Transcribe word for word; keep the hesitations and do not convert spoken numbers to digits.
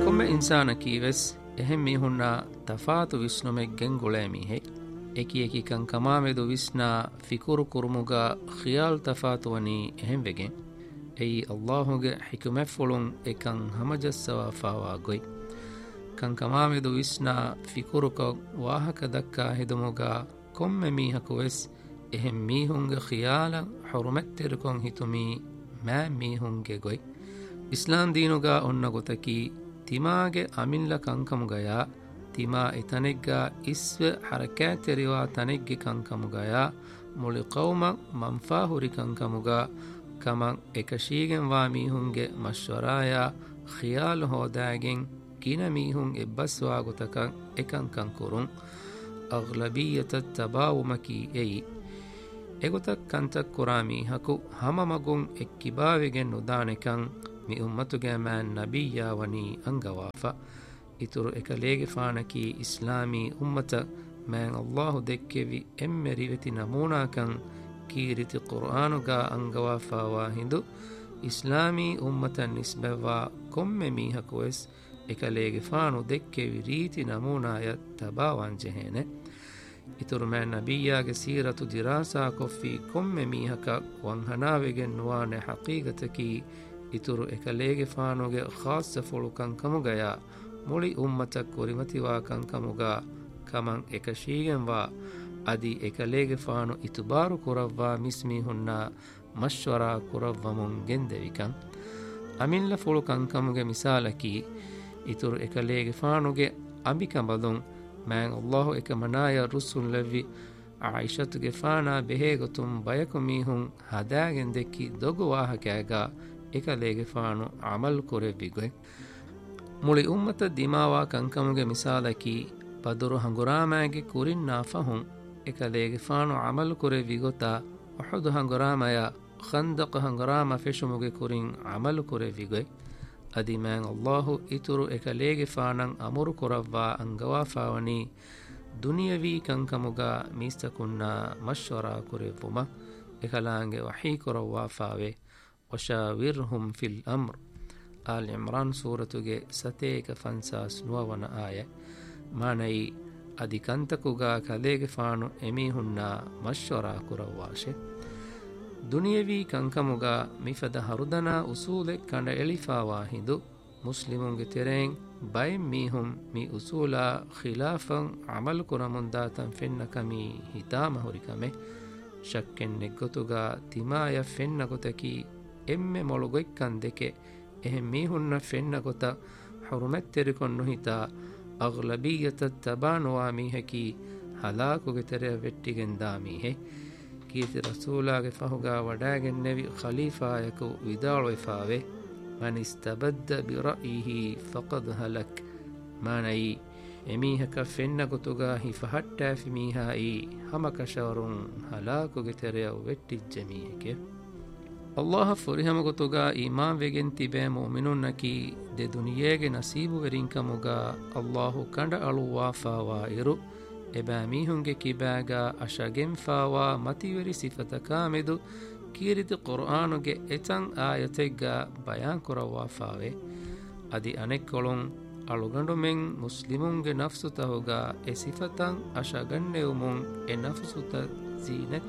يكم إنسان كيبس إهم ميهنا تفات ويسنمك جنغولامي هي إكي إكي كان كمامدو ويسنا فكر كرمغا خيال تفات وني إهم بجن أي الله حكمة فلون إكان همجسوا فاواغوي كان كمامدو ويسنا فكرك واهك دكا هدمغا كم ميهك ويس إهم ميهنغ خيالا حرمتركم هتمي ما ميهنغ غوي إسلام دينوغا أنغتكي تماغ أمين لكنكمغايا تما إتنغا إسو حركات روا تنغ كنكمغايا مولي قوما منفاهوري كنكمغا كما إكشيغن واميهنغ مشورايا خيال هوداغن كينا ميهنغ إبسواغتكا إكن كنكرون أغلبية التباومكي أي إغتك كنتك كرامي هكو هما مغن إكباوغن ندانكن مي أمتوغا من نبيا وني أنغوافا إترو إكاليغ فانكي إسلامي أمتا من الله دكوي أمريوتي نمونا كان كيرتي قرآنوغا أنغوافا واهندو إسلامي أمتا نسبوا كم ميها كويس إكاليغ فانو دكوي ريتي نمونا يتباوان جهينه إترو من نبيا سيرة دراسة كفي كم ميها كا وانهناوغن نوان حقيقتكي إترو إكاليغ فانوغ خاص فلو كان كمغايا مولي أمتك ورمتوا كان كمغا كمان إكشيغن وا أدي إكاليغ فانو إتبارو كروا مسمي هنا مشورا كروا من جندوي كان أمين لفلو كان كمغا مثالكي إترو إكاليغ فانوغ أمي كمبادون من الله إكمنايا رسول لفي عائشة غفانا بهيغتم بيكميهم هداغن دكي دوغواها كاغا إكاليغ فانو عمل كوري بيغوي مولي أمة دماوا كنكمغ مثالكي بدرو هنغراماغي كورين نافهم إكاليغ فانو عمل كوري بيغوتا وحد هنغرامايا خندق هنغراما فشمغ كورين عمل كوري بيغوي أدي من الله إترو إكاليغ فانان أمر كوروا أنغوا فاوني دنياوي كنكمغا ميستكنا مشورا كوري بوما إكالانغ وحي كوروا فاوي وشاورهم في الأمر آل عمران سورة ستيك فانساس نوانا آية ماني أدي كنتكوغا كاليغ فانو إميهنا مشورا كرواشي دنياوي كنكموغا مفد هردنا أصول كان إلفا واحدو مسلمون ترين بايم ميهم مي أصولا خلافا عمل كرمون داتا فنكمي هتام هركمه شكن نگتوغا تمايا فنكتكي إم مولوغيك كان دكي إهم ميهن فنكتا حرمت تركن نهتا أغلبية التبان واميهكي هلاكو گتريا وٹيگن داميه كيت رسولا فهوغا وداگن نبي خليفة يكو ودالو فاوه من استبد برأيه فقد هلك ماني إميهك فنكتوغا هفهتا في ميهاي همك شورون هلاكو گتريا وٹي جميهك الله فرهم گتوغا ایمان وگن تیبے مؤمنون نکی دے دنیاگ نصیب ورین کموگا الله کنڈ الوا فاوا ایرو ابامی ہنگے کی باگا اشاگم فاوا متیوری صفت کامدو کیرت قرآن گے اتن آیتگا بیان کروا فاوے ادی انکولون الگنڈو من مسلمون گے نفس تہوگا اے صفتن اشاگن نیومون اے نفس تا زینت